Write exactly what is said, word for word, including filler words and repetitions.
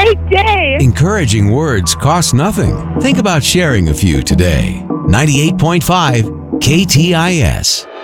great day. Encouraging words cost nothing. Think about sharing a few today. ninety-eight point five K T I S.